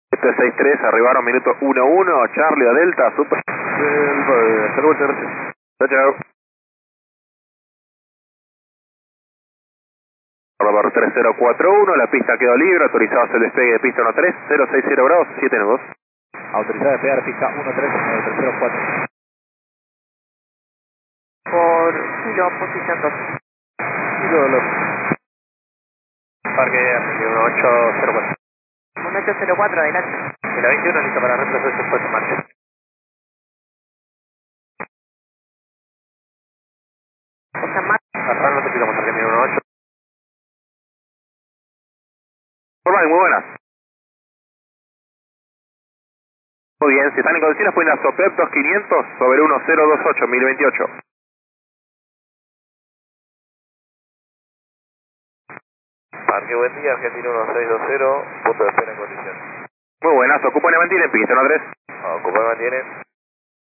763, arribaron minuto 11, Charlie a Delta, super. Hasta luego, muchas gracias. Chao, chao. Barra 3041, la pista quedó libre, autorizados el despegue de pista 13, 060 grados, 7 nudos. Autorizado a despegar pista 13, 304. Por kilo, posición 2. Kilo López. Parque 1804. 1804, adelante. De la 21 listo para reemplazar su puesto en marcha. Está en marcha. Arranco, te pido montar camino 18. Muy buenas. Muy bien, si están en condiciones pueden ir a SOPEP 2500 sobre 1028, 1028. Parque buen día, Argentina 1620, punto de espera en condiciones. Muy buenas, ocupan y mantienen, pista 13. Ocupa y mantiene.